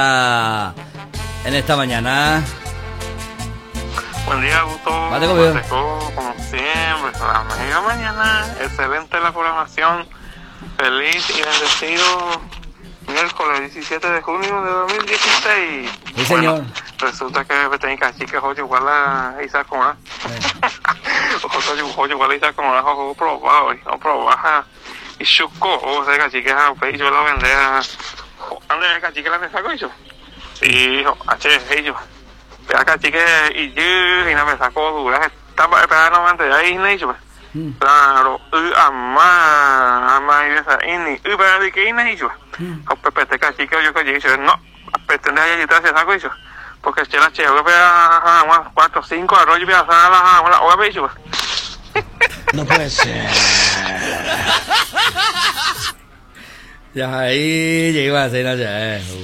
en esta mañana. Buen día, Augusto. Como siempre, a la media mañana. Excelente la programación. Feliz y bendecido miércoles 17 de junio de 2016. Sí, señor. Bueno, resulta que tengo que decir que hoy igual a Isaac Comora. Hoy igual a Isaac Comora, ho probado, ho probado. Y chuco, o sea, que chica, yo la vendé a... ¿Dónde es que chica la saco eso? Sí, ellos. Pero que chica, y yo, y no me sacó dura, estaba esperando antes de ahí, ¿no? Claro, ama, y esa, y pero de que no hizo. O Pepe, te cachi que yo que hizo, no, pretende ahí atrás se saco eso. Porque si la cheo que vea unas 4 o 5 arroyos y a la hora hizo. No puede ser. Ya ahí llegó a hacer